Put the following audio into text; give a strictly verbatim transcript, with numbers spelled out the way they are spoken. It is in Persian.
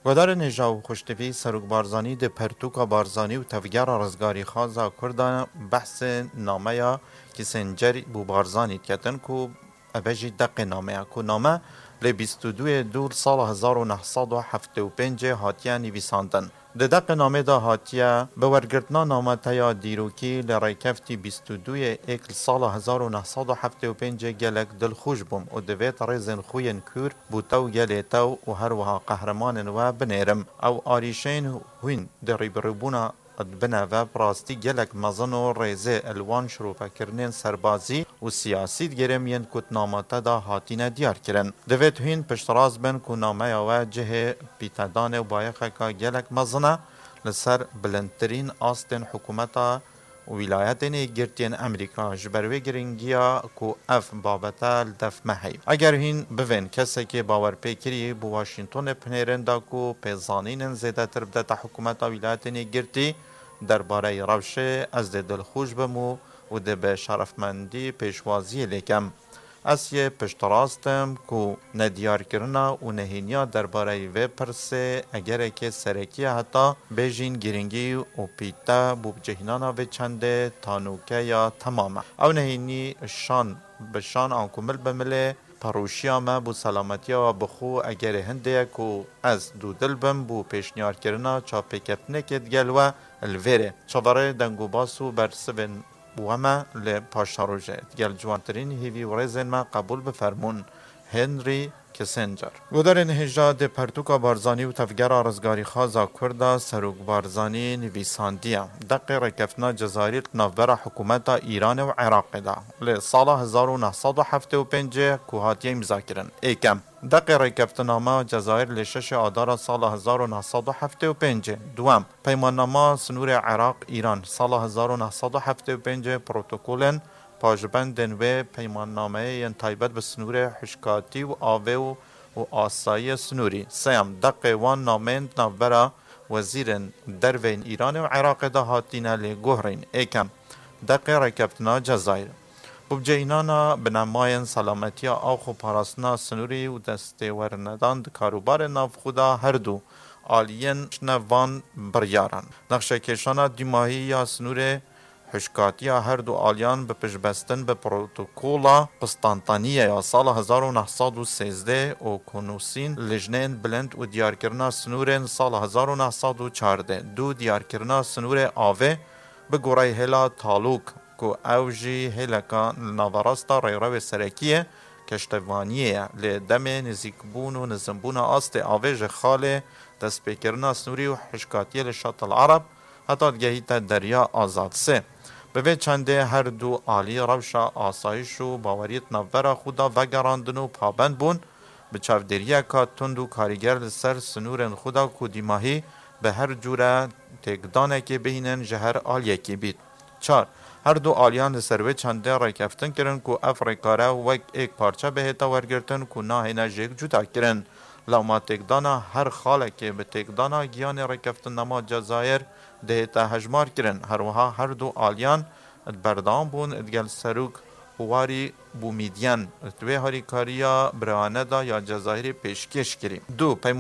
گودار نژا و خوشتوی سروک بارزانی ده پرتوکا بارزانی و تفگر رزگاری خوازا کردان بحث نامه یا که سنجر بو بارزانی کتن کو اوجی دق نامه یا کو نامه لی بیست و دو دور سال هزار و نهصد و هفتاد و پنج هاتیه نویساندن. ده دق نامه دا هاتیه به ورگرتنا نامه تیا دیروکی لریکفتی بیست و دو ایکل سال هزار و نهصد و هفتاد و پنج گلک دل خوش بوم و دویت ریزن خوین کور بوتو گلیتو و هر وها قهرمان و بنیرم او آریشین هوین در ریبروبونا بنا و براستی گلک مزن و ریزه الوان شروع کرنین سربازی و سیاسی گرم ین کت نامتا دا هاتین دیار کرن. دویت هین پشتراز بن که نامه و جه پیتدان و بایخه که گلک مزنه لسر بلندترین آستین حکومتا ولایتین گرتین امریکا جبروی گرنگیا کو اف بابتا لدف محی. اگر هین بوین کسی که باور پیکری بو واشنطن پنیرن دا کو پیزانین زیده تر بدتا حکومتا ولایتین گرتی درباره روشه از دل خوش بمو و ده به شرفمندی پیشوازی لیکم. از یه پشتراستم که ندیار کرنا و نهینیا درباره و پرسه اگر که سرکی حتی بیجین گرینگی و پیتا بوب جهنانا و چنده تانوکه یا تمامه. او نهینی شان بشان آنکمل بمله پروشیا ما بو سلامتی و بخو اگر هنده که از دو دل بم بو پیشنیار کرنا چا پیکتنه کت گلوه الویره. چواره دنگو باسو برسبن وما لپاشاروجه گل جوانترین هیوی و ریزن ما قبول بفرمون هنری کسنجر. گودار نهجا ده پرتوکا بارزانی و تفگر رزگاری خوازا کردا سروک بارزانی نویساندیا دق رکفنا جزایری نوبر حکومت ایران و عراق دا لسال هزار و نهصد و هفتاد و پنج که هاتیه امضا کرن. ایکم دق رکفتنامه جزایر لشش آدار سال هزار و نهصد و هفتاد و پنج. دوام پیماننامه سنور عراق ایران سال هزار و نهصد و هفتاد و پنج پروتکولن پاجبندن و پیماننامه ین تایبت به سنور حشکاتی و آوه و آسایی سنوری. سیم دق وان نامند نوبرا وزیرن دروین ایران و عراق دا هاتین لگوهرین. ایکم دق رکفتنا جزایر ببجینانا بنماین سلامتی آخو پاراسنا سنوری و دسته ورندان کاروبار ناف خدا هر دو آلین شنوان بریاران. نقشه کشانا دیماهی یا سنور حشکاتی هر دو آلیان به پشبستن به پروتوکولا قسطنطنیه یا سال هزار و نهصد و سیزده و کنوسین لجنین بلند و دیارکرنا سنورین سال هزار و نهصد و چهارده. دو دیارکرنا سنور آوه به گورای هلا تالوک که اوجی هلکا نواراستا ریروی سرکیه کشتوانیه لدم نزیکبون و نزنبون آست آوه خاله دست بکرنا سنوری و حشکاتیه لشط العرب حتی گهیت دریا آزاد سه. به چنده هر دو آلی روشا آسایش و باوریت نوبر خدا وگراندن و پابند بون به چافدریه که تند و کاریگر سر سنورن خدا کودیماهی به هر جوره تکدانه که بینن جهر آلیه که بید. چار هر دو آلیان سروه چنده رکفتن کرن که افریقاره وک ایک پارچه بهتا ورگرتن که ناهینا جیک جدا کرن. لما تکدانا هر خاله که به تکدانا گیان رکفتن نما جزایر دهتا هجمار کرن. هر وها هر دو آلیان بردام بون ادگل سروک هواری بومیدین اتوه هاری کاریا برانه دا یا جزایر پیشکش کریم. دو